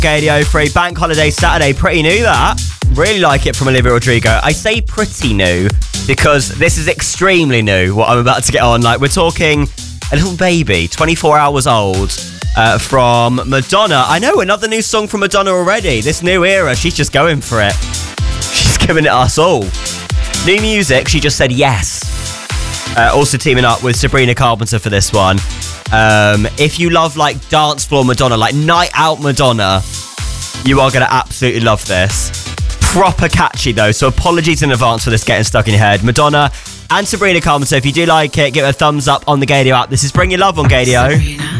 Gadio for a bank holiday Saturday. Pretty new, that. Really like it from Olivia Rodrigo. I say pretty new because this is extremely new, what I'm about to get on. Like, we're talking a little baby, 24 hours old, from Madonna. I know, another new song from Madonna already. This new era, she's just going for it. She's giving it us all. New music, she just said yes. Also teaming up with Sabrina Carpenter for this one. If you love like dance floor Madonna, like night out Madonna, you are going to absolutely love this. Proper catchy though, so apologies in advance for this getting stuck in your head. Madonna and Sabrina Carpenter, if you do like it, give it a thumbs up on the Gadio app. This is Bring Your Love on Gadio.